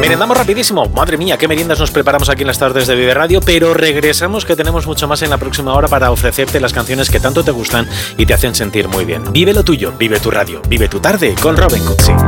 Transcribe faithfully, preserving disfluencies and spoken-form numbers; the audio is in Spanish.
merendamos rapidísimo. Madre mía, qué meriendas nos preparamos aquí en las tardes de Vive Radio, pero regresamos que tenemos mucho más en la próxima hora para ofrecerte las canciones que tanto te gustan y te hacen sentir muy bien. Vive lo tuyo, vive tu radio, vive tu tarde con Robin Cutsi.